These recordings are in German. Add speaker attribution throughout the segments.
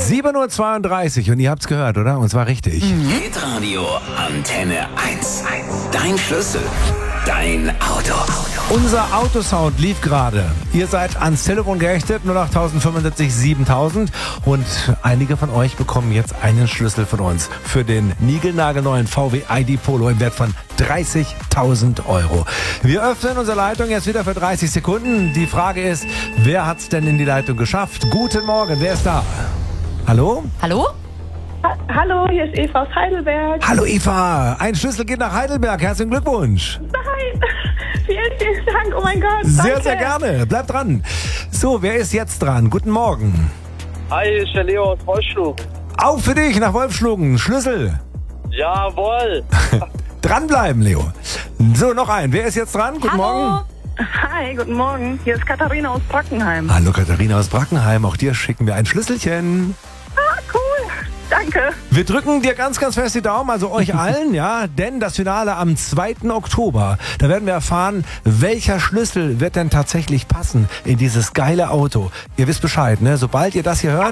Speaker 1: 7:32 Uhr und ihr habt's gehört, oder? Und zwar richtig.
Speaker 2: Hitradio Antenne 1. Dein Schlüssel. Dein Auto.
Speaker 1: Unser Autosound lief gerade. Ihr seid ans Telefon gerichtet, 08075 7000. Und einige von euch bekommen jetzt einen Schlüssel von uns für den niegelnagelneuen VW ID Polo im Wert von 30.000 Euro. Wir öffnen unsere Leitung jetzt wieder für 30 Sekunden. Die Frage ist, wer hat's denn in die Leitung geschafft? Guten Morgen, wer ist da? Hallo?
Speaker 3: Hallo?
Speaker 4: Hallo, hier ist Eva aus Heidelberg.
Speaker 1: Hallo Eva, ein Schlüssel geht nach Heidelberg. Herzlichen Glückwunsch.
Speaker 4: Nein, vielen Dank, oh mein Gott.
Speaker 1: Sehr,
Speaker 4: danke.
Speaker 1: sehr gerne. Bleibt dran. So, wer ist jetzt dran? Guten Morgen.
Speaker 5: Hi, hier ist der Leo aus Wolfschlugen.
Speaker 1: Auch für dich nach Wolfschlugen. Schlüssel.
Speaker 5: Jawohl.
Speaker 1: Dranbleiben, Leo. So, noch ein. Wer ist jetzt dran? Guten Morgen.
Speaker 4: Hi, guten Morgen. Hier ist Katharina aus Brackenheim.
Speaker 1: Hallo Katharina aus Brackenheim. Auch dir schicken wir ein Schlüsselchen.
Speaker 4: Cool, danke.
Speaker 1: Wir drücken dir ganz, ganz fest die Daumen, also euch allen, ja, denn das Finale am 2. Oktober, da werden wir erfahren, welcher Schlüssel wird denn tatsächlich passen in dieses geile Auto. Ihr wisst Bescheid, ne? Sobald ihr das hier hört,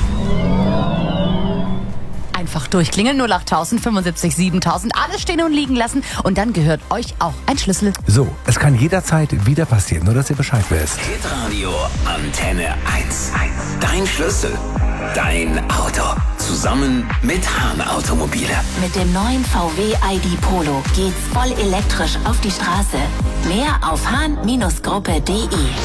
Speaker 3: Einfach durchklingeln, 08000 75 7000, alles stehen und liegen lassen und dann gehört euch auch ein Schlüssel.
Speaker 1: so, es kann jederzeit wieder passieren, nur dass ihr Bescheid wisst.
Speaker 2: Hitradio Antenne 1. Dein Schlüssel. Dein Auto. Zusammen mit Hahn Automobile.
Speaker 6: Mit dem neuen VW ID Polo geht's voll elektrisch auf die Straße. Mehr auf hahn-gruppe.de